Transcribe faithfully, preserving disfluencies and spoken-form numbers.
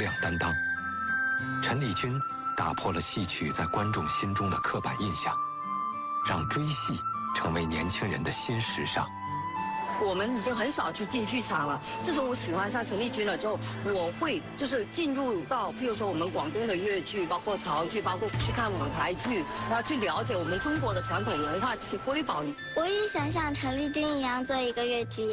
亮担当。陈丽君打破了戏曲在观众心中的刻板印象，让追戏成为年轻人的新时尚。 我们已经很少去进剧场了。自从我喜欢上陈丽君了之后，我会就是进入到，譬如说我们广东的粤剧，包括潮剧，包括去看舞台剧，然后去了解我们中国的传统文化，去瑰宝。 我也想像陈丽君一样做一个越剧演